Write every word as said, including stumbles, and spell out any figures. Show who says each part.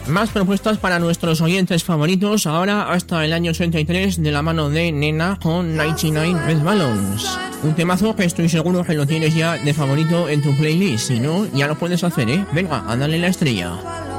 Speaker 1: Más propuestas para nuestros oyentes favoritos, ahora hasta el año ochenta y tres, de la mano de Nena con noventa y nueve Red Balloons. Un temazo que estoy seguro que lo tienes ya de favorito en tu playlist, si no, ya lo puedes hacer, ¿eh? Venga, a darle la estrella.